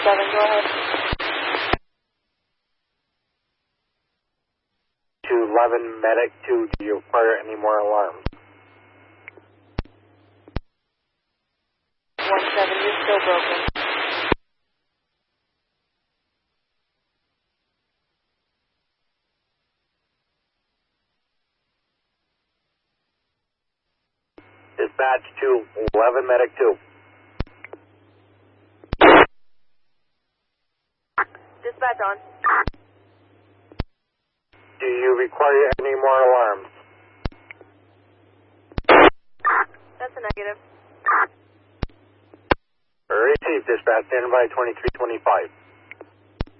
go ahead. 211 Medic 2, do you require any more alarms? 17, you're still broken. Dispatch 211 Medic 2. Dispatch on. Do you require any more alarms? That's a negative. Received, dispatch, stand by 2325.